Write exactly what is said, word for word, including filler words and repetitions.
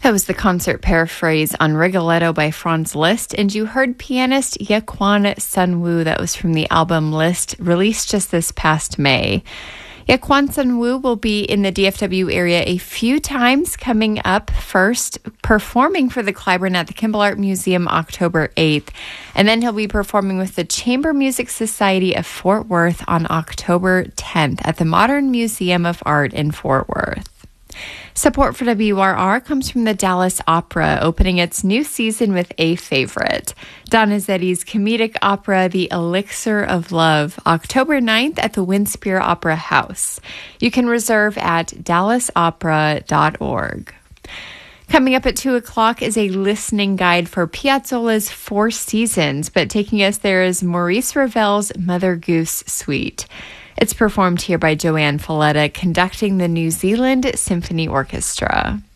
That was the concert paraphrase on Rigoletto by Franz Liszt, and you heard pianist Yaquan Sun-woo. That was from the album Liszt, released just this past May. Yaquan Sun-woo will be in the D F W area a few times coming up. First, performing for the Clyburn at the Kimball Art Museum October eighth, and then he'll be performing with the Chamber Music Society of Fort Worth on October tenth at the Modern Museum of Art in Fort Worth. Support for W R R comes from the Dallas Opera, opening its new season with A Favorite. Donizetti's comedic opera, The Elixir of Love, October ninth at the Winspear Opera House. You can reserve at dallas opera dot org. Coming up at two o'clock is a listening guide for Piazzolla's Four Seasons, but taking us there is Maurice Ravel's Mother Goose Suite. It's performed here by Joanne Falletta, conducting the New Zealand Symphony Orchestra.